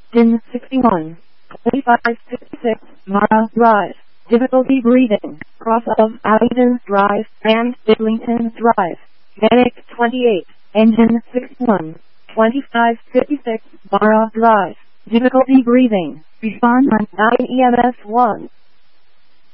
DIN 61, 2556, Mara Drive. Difficulty breathing, cross of Abingdon Drive and Islington Drive. Medic 28, engine 61, 2556, Mara Drive. Difficulty breathing, respond on 9 EMS 1.